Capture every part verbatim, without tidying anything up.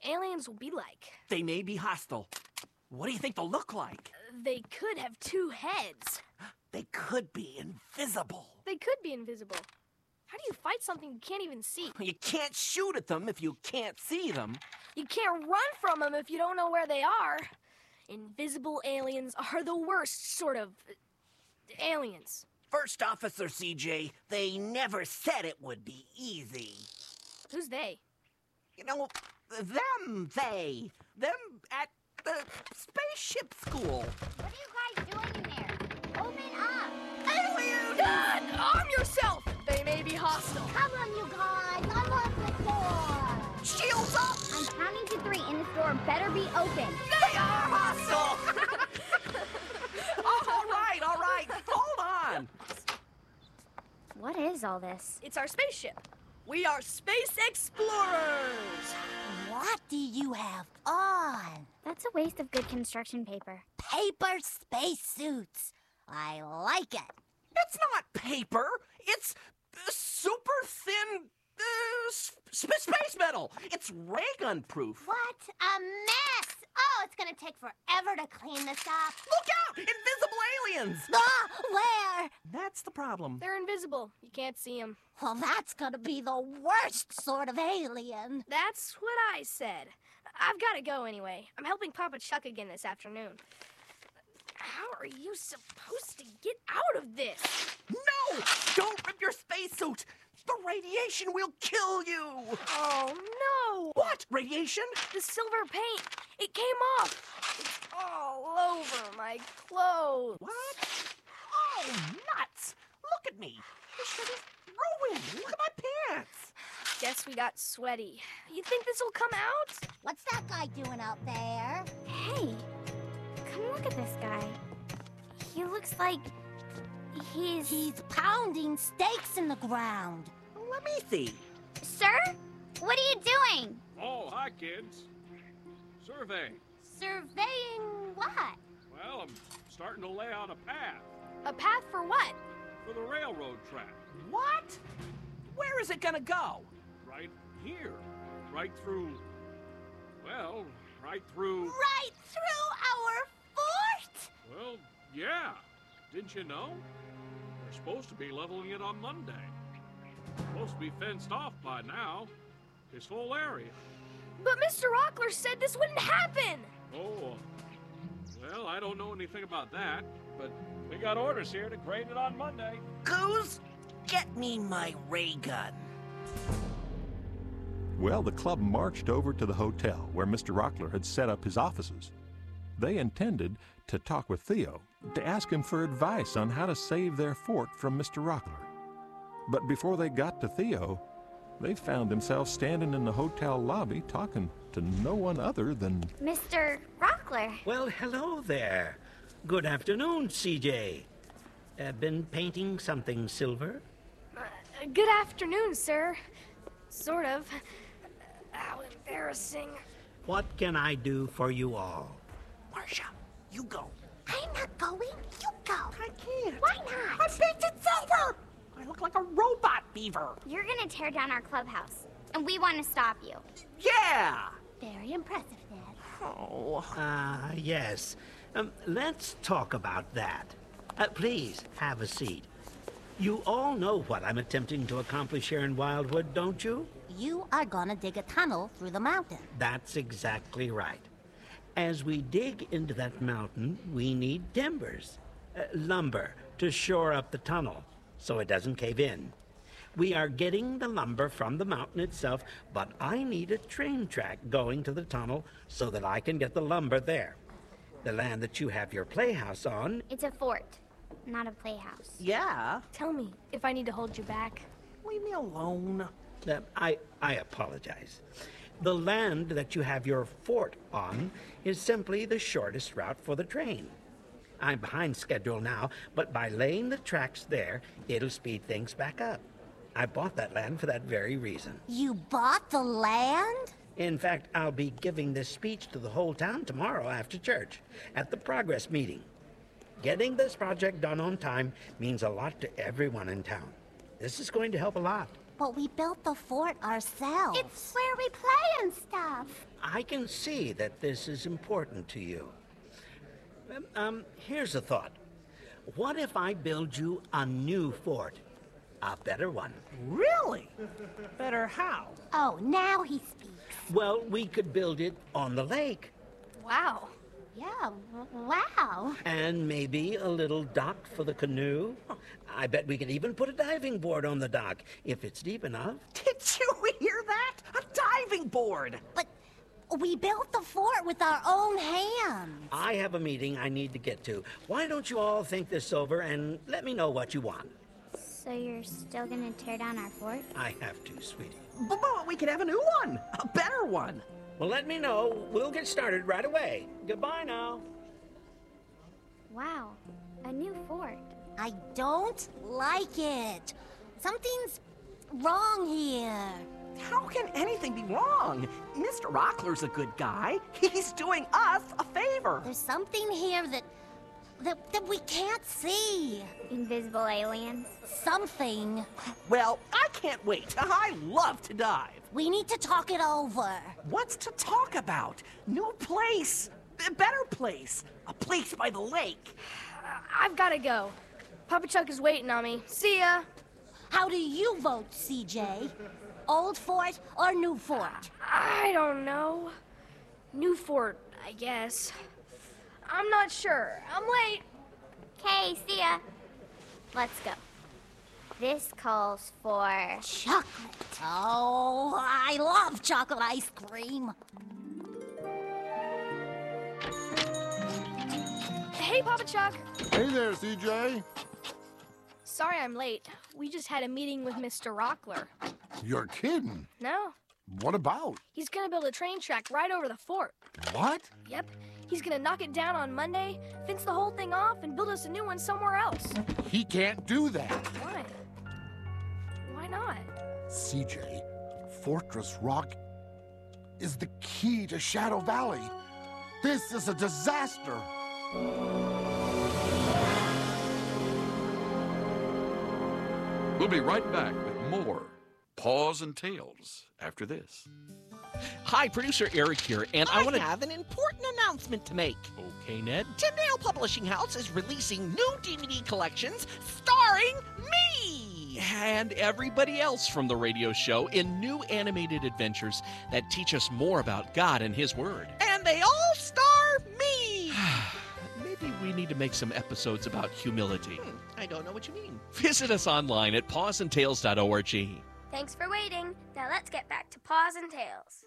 aliens will be like. They may be hostile. What do you think they'll look like? They could have two heads. They could be invisible. They could be invisible. How do you fight something you can't even see? You can't shoot at them if you can't see them. You can't run from them if you don't know where they are. Invisible aliens are the worst sort of uh, aliens. First Officer C J, they never said it would be easy. Who's they? You know, them, they. Them at the spaceship school. What are you guys doing in there? Open up! Aliens! God, arm yourself! They may be hostile. Come on, you guys! Unlock the door! Shields up! I'm counting to three and this door better be open. They are hostile! Oh, all right, all right. Hold on. What is all this? It's our spaceship. We are space explorers. What do you have on? That's a waste of good construction paper. Paper spacesuits. I like it. It's not paper. It's uh, super thin uh, sp- space metal. It's ray gun proof. What a mess! Oh, it's gonna take forever to clean this up. Look out! Invisible aliens! Ah, where? That's the problem. They're invisible. You can't see them. Well, that's gonna be the worst sort of alien. That's what I said. I've got to go anyway. I'm helping Papa Chuck again this afternoon. How are you supposed to get out of this? No! Don't rip your spacesuit! The radiation will kill you! Oh, no! What? Radiation? The silver paint. It came off. It's all over my clothes. What? Oh, nuts! Look at me. This shit is ruined. Look at my pants. Guess we got sweaty. You think this will come out? What's that guy doing out there? Hey, come look at this guy. He looks like he's... He's pounding stakes in the ground. Let me see. Sir? What are you doing? Oh, hi, kids. Survey. Surveying what? Well, I'm starting to lay out a path A path for what? for the railroad track. What? Where is it gonna go? Right here. Right through... Well, right through... Right through our fort? Well, yeah. Didn't you know? They're supposed to be leveling it on Monday. Supposed to be fenced off by now. This whole area. But Mister Rockler said this wouldn't happen. Oh, well, I don't know anything about that, but we got orders here to grade it on Monday. Goose, get me my ray gun. Well, the club marched over to the hotel where Mister Rockler had set up his offices. They intended to talk with Theo to ask him for advice on how to save their fort from Mister Rockler. But before they got to Theo, they found themselves standing in the hotel lobby talking to no one other than... Mister Rockler. Well, hello there. Good afternoon, C J. Uh, been painting something silver? Uh, good afternoon, sir. Sort of. How embarrassing. What can I do for you all? Marcia, you go. I'm not going. You go. I can't. Why not? I painted silver. I look like a robot beaver. You're gonna tear down our clubhouse, and we want to stop you. Yeah. Very impressive, Dad. Oh. Ah, yes. Um, let's talk about that. Uh, please, have a seat. You all know what I'm attempting to accomplish here in Wildwood, don't you? You are gonna dig a tunnel through the mountain. That's exactly right. As we dig into that mountain, we need timbers, uh, lumber, to shore up the tunnel so it doesn't cave in. We are getting the lumber from the mountain itself, but I need a train track going to the tunnel so that I can get the lumber there. The land that you have your playhouse on... It's a fort, not a playhouse. Yeah. Tell me if I need to hold you back. Leave me alone. Uh, I, I apologize. The land that you have your fort on is simply the shortest route for the train. I'm behind schedule now, but by laying the tracks there, it'll speed things back up. I bought that land for that very reason. You bought the land? In fact, I'll be giving this speech to the whole town tomorrow after church, at the progress meeting. Getting this project done on time means a lot to everyone in town. This is going to help a lot. But we built the fort ourselves. It's where we play and stuff. I can see that this is important to you. Um, um, here's a thought. What if I build you a new fort? A better one. Really? Better how? Oh, now he speaks. Well, we could build it on the lake. Wow. Yeah, w- wow. And maybe a little dock for the canoe. I bet we could even put a diving board on the dock, if it's deep enough. Did you hear that? A diving board! But we built the fort with our own hands. I have a meeting I need to get to. Why don't you all think this over and let me know what you want? So you're still gonna tear down our fort? I have to, sweetie. But, but we could have a new one! A better one! Well, let me know. We'll get started right away. Goodbye now. Wow, a new fort. I don't like it. Something's wrong here. How can anything be wrong? Mister Rockler's a good guy. He's doing us a favor. There's something here that that, that we can't see. Invisible aliens. Something. Well, I can't wait. I love to dive. We need to talk it over. What's to talk about? New place. A better place. A place by the lake. I've got to go. Papa Chuck is waiting on me. See ya. How do you vote, C J? Old fort or new fort? I don't know. New fort, I guess. I'm not sure. I'm late. Okay, see ya. Let's go. This calls for... Chocolate. Oh, I love chocolate ice cream. Hey, Papa Chuck. Hey there, C J. Sorry I'm late. We just had a meeting with Mister Rockler. You're kidding. No, What about? he's gonna build a train track right over the fort. What? Yep. He's gonna knock it down on Monday, fence the whole thing off, and build us a new one somewhere else. He can't do that. Why? Why not? C J, Fortress Rock is the key to Shadow Valley. This is a disaster. We'll be right back with more Paws and Tales after this. Hi, producer Eric here, and I, I want to have an important announcement to make. Okay, Ned. Tyndale Publishing House is releasing new D V D collections starring me! And everybody else from the radio show in new animated adventures that teach us more about God and His Word. And they all star me! Maybe we need to make some episodes about humility. Hmm, I don't know what you mean. Visit us online at paws and tales dot org. Thanks for waiting. Now let's get back to Paws and Tales.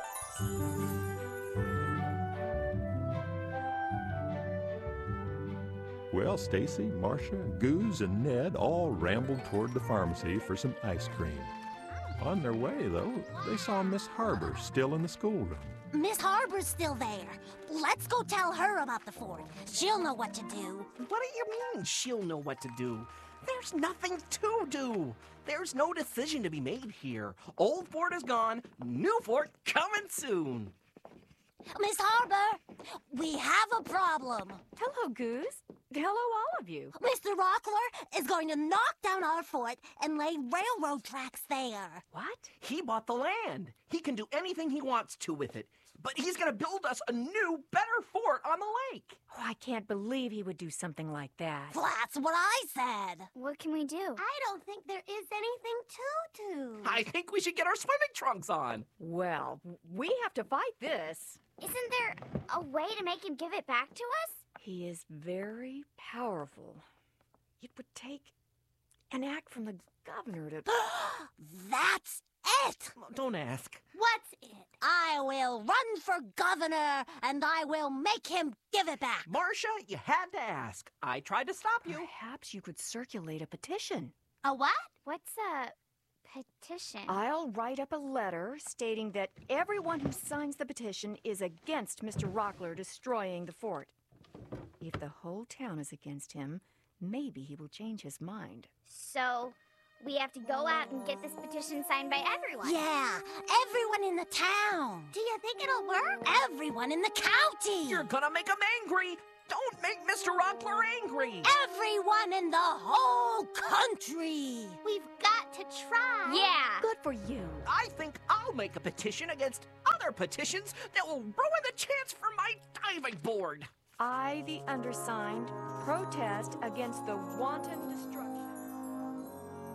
Well, Stacy, Marcia, Goose, and Ned all rambled toward the pharmacy for some ice cream. On their way, though, they saw Miss Harbor still in the schoolroom. Miss Harbor's still there. Let's go tell her about the fort. She'll know what to do. What do you mean she'll know what to do? There's nothing to do. There's no decision to be made here. Old fort is gone, new fort coming soon. Miss Harbor, we have a problem. Hello, Goose. Hello, all of you. Mister Rockler is going to knock down our fort and lay railroad tracks there. What? He bought the land. He can do anything he wants to with it. But he's going to build us a new, better fort on the lake. Oh, I can't believe he would do something like that. Well, that's what I said. What can we do? I don't think there is anything to do. I think we should get our swimming trunks on. Well, we have to fight this. Isn't there a way to make him give it back to us? He is very powerful. It would take an act from the governor to... That's it. Don't ask. What's it? I will run for governor, and I will make him give it back. Marcia, you had to ask. I tried to stop you. Perhaps you could circulate a petition. A what? What's a petition? I'll write up a letter stating that everyone who signs the petition is against Mister Rockler destroying the fort. If the whole town is against him, maybe he will change his mind. So, we have to go out and get this petition signed by everyone. Yeah, everyone in the town. Do you think it'll work? Everyone in the county. You're gonna make him angry. Don't make Mister Rockler angry! Everyone in the whole country! We've got to try. Yeah. Good for you. I think I'll make a petition against other petitions that will ruin the chance for my diving board. I, the undersigned, protest against the wanton destruction.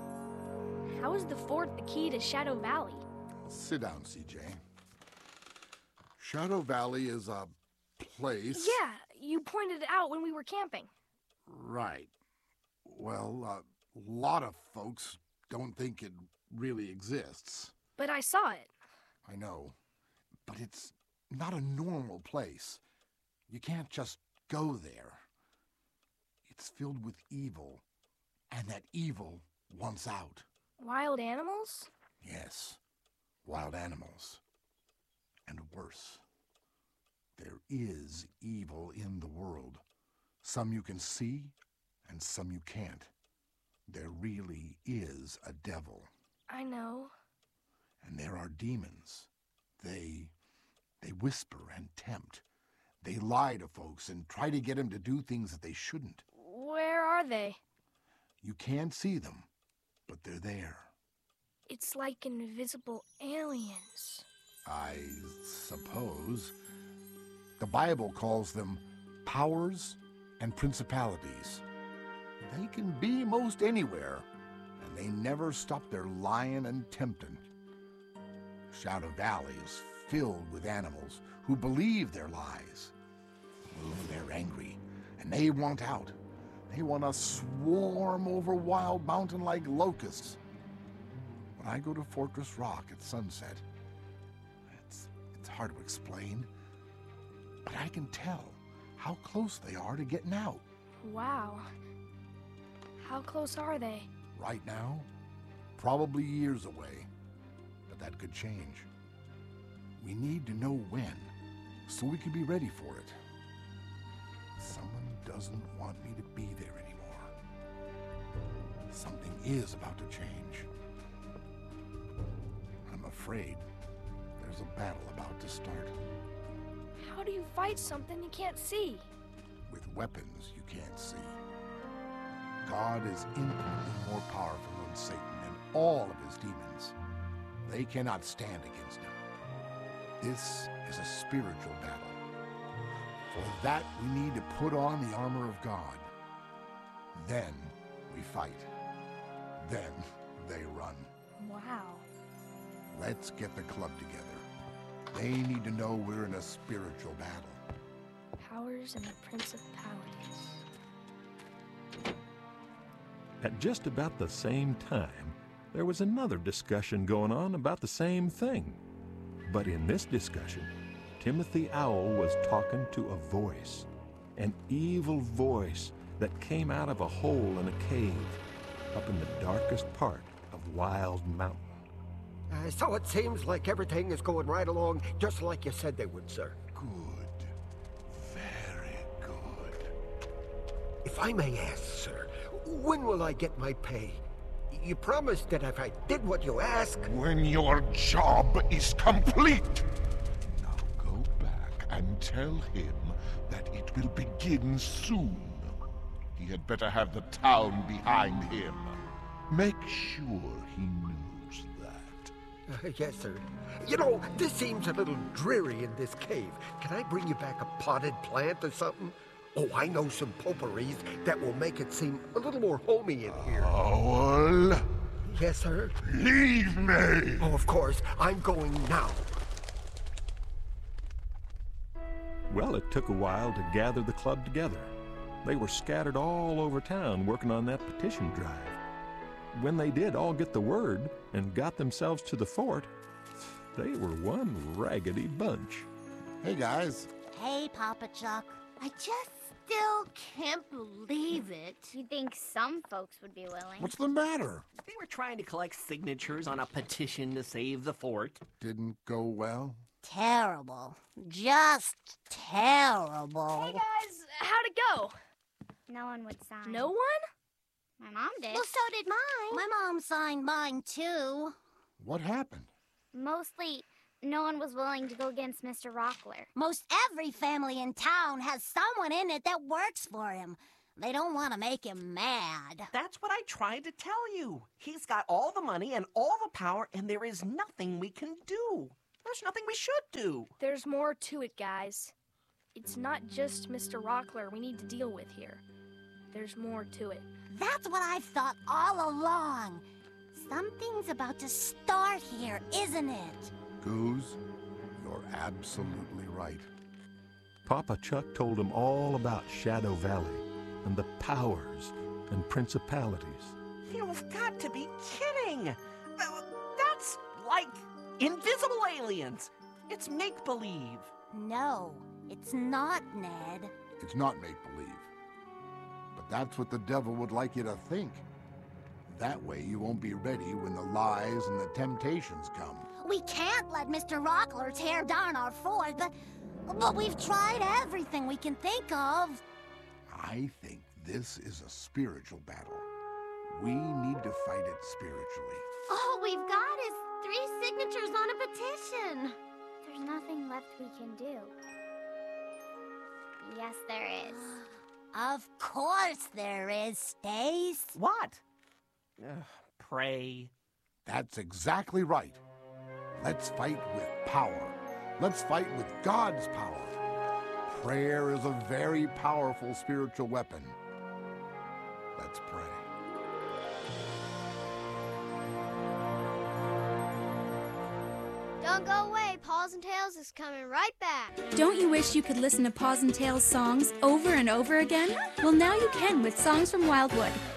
How is the fort the key to Shadow Valley? Sit down, C J. Shadow Valley is a place... Yeah, you pointed it out when we were camping. Right. Well, a lot of folks don't think it really exists. But I saw it. I know. But it's not a normal place. You can't just go there. It's filled with evil, and that evil wants out. Wild animals? Yes, wild animals. And worse. There is evil in the world. Some you can see, and some you can't. There really is a devil. I know. And there are demons. They, they whisper and tempt. They lie to folks and try to get them to do things that they shouldn't. Where are they? You can't see them, but they're there. It's like invisible aliens. I suppose. The Bible calls them powers and principalities. They can be most anywhere, and they never stop their lying and tempting. Shadow Valley is filled with animals who believe their lies. Oh, they're angry, and they want out. They want to swarm over Wild Mountain like locusts. When I go to Fortress Rock at sunset, it's, it's hard to explain, but I can tell how close they are to getting out. Wow. How close are they? Right now, probably years away, but that could change. We need to know when, so we can be ready for it. Someone doesn't want me to be there anymore. Something is about to change. I'm afraid there's a battle about to start. How do you fight something you can't see? With weapons you can't see. God is infinitely more powerful than Satan and all of his demons. They cannot stand against him. This is a spiritual battle. For that, we need to put on the armor of God. Then we fight. Then they run. Wow. Let's get the club together. They need to know we're in a spiritual battle. Powers and the principalities. At just about the same time, there was another discussion going on about the same thing. But in this discussion, Timothy Owl was talking to a voice, an evil voice that came out of a hole in a cave up in the darkest part of Wild Mountain. Uh, so it seems like everything is going right along just like you said they would, sir. Good. Very good. If I may ask, sir, when will I get my pay? You promised that if I did what you asked... When your job is complete. Now go back and tell him that it will begin soon. He had better have the town behind him. Make sure he knows that. Uh, yes, sir. You know, this seems a little dreary in this cave. Can I bring you back a potted plant or something? Oh, I know some potpourris that will make it seem a little more homey in here. Owl? Yes, sir? Leave me! Oh, of course. I'm going now. Well, it took a while to gather the club together. They were scattered all over town working on that petition drive. When they did all get the word and got themselves to the fort, they were one raggedy bunch. Hey, guys. Hey, Papa Chuck. I just still can't believe it. You'd think some folks would be willing. What's the matter? They were trying to collect signatures on a petition to save the fort. Didn't go well? Terrible. Just terrible. Hey guys, how'd it go? No one would sign. No one? My mom did. Well, so did mine. My mom signed mine, too. What happened? Mostly, no one was willing to go against Mister Rockler. Most every family in town has someone in it that works for him. They don't want to make him mad. That's what I tried to tell you. He's got all the money and all the power, and there is nothing we can do. There's nothing we should do. There's more to it, guys. It's not just Mister Rockler we need to deal with here. There's more to it. That's what I've thought all along. Something's about to start here, isn't it? Goose, you're absolutely right. Papa Chuck told him all about Shadow Valley and the powers and principalities. You've got to be kidding! Uh, That's like invisible aliens. It's make-believe. No, it's not, Ned. It's not make-believe. But that's what the devil would like you to think. That way you won't be ready when the lies and the temptations come. We can't let Mister Rockler tear down our fort, but, but we've tried everything we can think of. I think this is a spiritual battle. We need to fight it spiritually. All we've got is three signatures on a petition. There's nothing left we can do. Yes, there is. Of course there is, Stace. What? Ugh, pray. That's exactly right. Let's fight with power. Let's fight with God's power. Prayer is a very powerful spiritual weapon. Let's pray. Don't go away. Paws and Tails is coming right back. Don't you wish you could listen to Paws and Tails songs over and over again? Well, now you can with Songs from Wildwood.